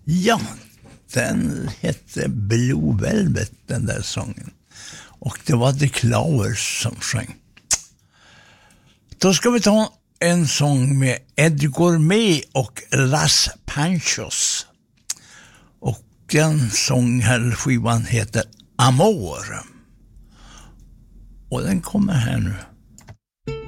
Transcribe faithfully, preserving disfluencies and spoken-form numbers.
Ja, den hette Blue Velvet, den där sången. Och det var The Clawers som sjöng. Då ska vi ta en sång med Eddie Gourmet och Las Panchos. Och den sång här skivan heter Amor. Och den kommer här nu.